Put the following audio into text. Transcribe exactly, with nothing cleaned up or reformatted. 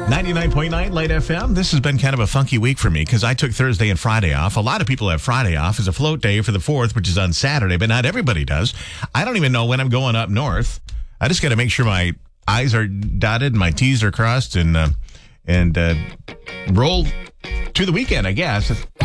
ninety-nine point nine Light F M. This has been kind of a funky week for me because I took Thursday and Friday off. A lot of people have Friday off as a float day for the fourth, which is on Saturday, but not everybody does. I don't even know when I'm going up north. I just got to make sure my I's are dotted and my T's are crossed and uh, and uh, roll to the weekend, I guess.